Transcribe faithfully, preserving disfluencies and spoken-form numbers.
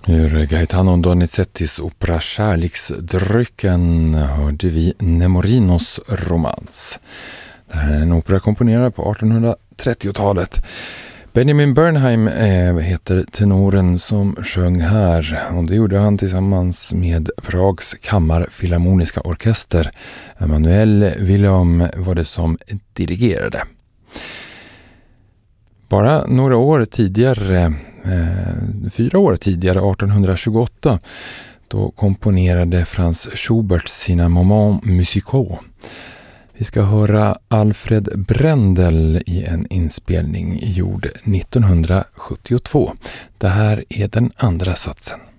Ur Gaetano Donizettis opera Kärleksdrycken hörde vi Nemorinos romans. Det här är en opera komponerad på artonhundratrettiotalet. Benjamin Bernheim eh, heter tenoren som sjöng här, och det gjorde han tillsammans med Prags kammarfilharmoniska orkester. Emanuel Willem var det som dirigerade. Bara några år tidigare, eh, fyra år tidigare, artonhundratjugoåtta, då komponerade Franz Schubert sina Moments musicaux. Vi ska höra Alfred Brendel i en inspelning gjord nittonhundrasjuttiotvå. Det här är den andra satsen.